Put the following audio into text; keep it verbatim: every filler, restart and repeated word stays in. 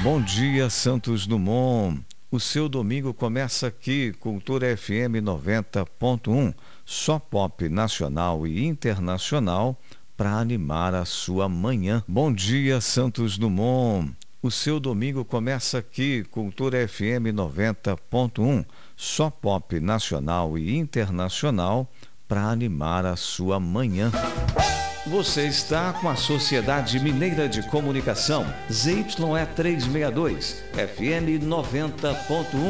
Bom dia, Santos Dumont. O seu domingo começa aqui, Cultura F M noventa ponto um, só pop nacional e internacional para animar a sua manhã. Bom dia, Santos Dumont. O seu domingo começa aqui, Cultura F M noventa ponto um, só pop nacional e internacional para animar a sua manhã. Você está com a Sociedade Mineira de Comunicação, Z Y E trezentos e sessenta e dois, F M noventa ponto um.